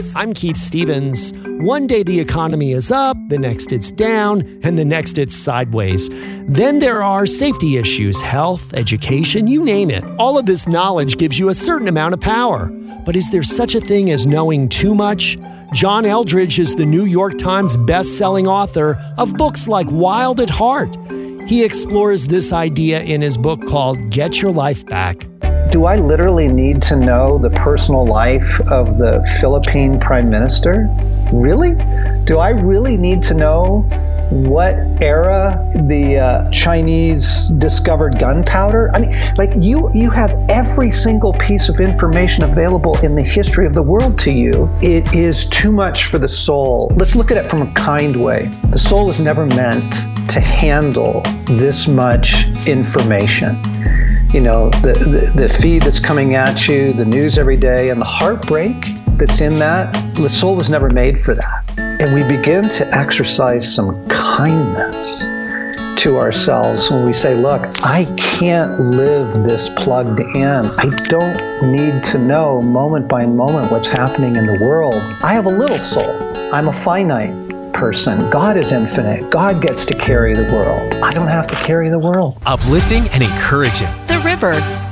I'm Keith Stevens. One day the economy is up, the next it's down, and the next it's sideways. Then there are safety issues, health, education, you name it. All of this knowledge gives you a certain amount of power. But is there such a thing as knowing too much? John Eldredge is the New York Times best-selling author of books like Wild at Heart. He explores this idea in his book called Get Your Life Back. Do I literally need to know the personal life of the Philippine Prime Minister? Really? Do I really need to know what era the Chinese discovered gunpowder? I mean, like you have every single piece of information available in the history of the world to you. It is too much for the soul. Let's look at it from a kind way. The soul is never meant to handle this much information. You know, the feed that's coming at you, the news every day, and the heartbreak that's in that, the soul was never made for that. And we begin to exercise some kindness to ourselves when we say, look, I can't live this plugged in. I don't need to know moment by moment what's happening in the world. I have a little soul. I'm a finite person. God is infinite. God gets to carry the world. I don't have to carry the world. Uplifting and encouraging. The River.